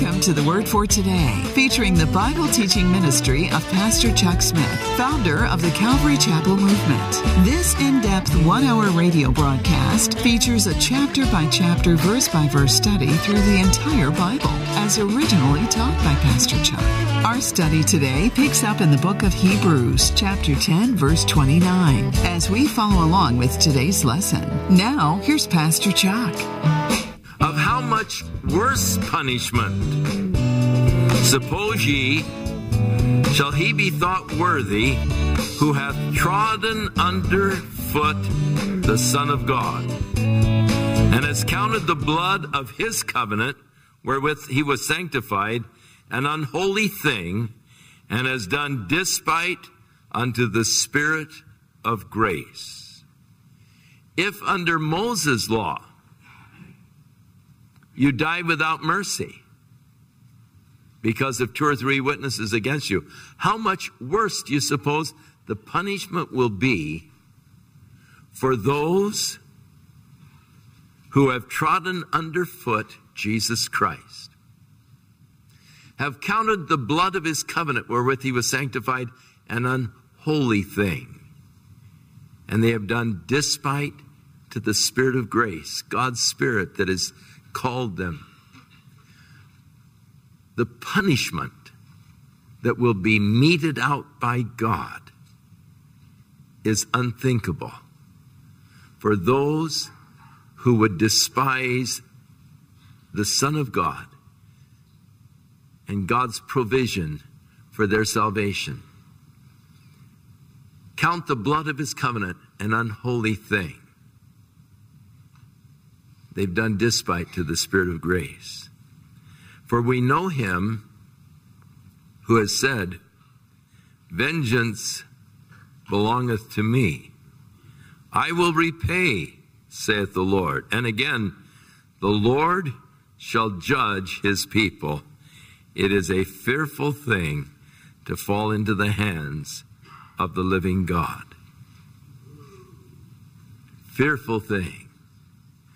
Welcome to the Word for Today, featuring the Bible teaching ministry of Pastor Chuck Smith, founder of the Calvary Chapel Movement. This in-depth 1-hour radio broadcast features a chapter-by-chapter, verse-by-verse study through the entire Bible, as originally taught by Pastor Chuck. Our study today picks up in the book of Hebrews, chapter 10, verse 29, as we follow along with today's lesson. Now, here's Pastor Chuck. Of how much worse punishment, suppose ye, shall he be thought worthy who hath trodden under foot the Son of God, and has counted the blood of his covenant, wherewith he was sanctified, an unholy thing, and has done despite unto the Spirit of grace. If under Moses' law you die without mercy because of 2 or 3 witnesses against you, how much worse do you suppose the punishment will be for those who have trodden underfoot Jesus Christ, have counted the blood of his covenant wherewith he was sanctified an unholy thing, and they have done despite to the Spirit of grace, God's Spirit that is called them? The punishment that will be meted out by God is unthinkable for those who would despise the Son of God and God's provision for their salvation. Count the blood of his covenant an unholy thing. They've done despite to the Spirit of grace. For we know him who has said, vengeance belongeth to me. I will repay, saith the Lord. And again, the Lord shall judge his people. It is a fearful thing to fall into the hands of the living God. Fearful thing.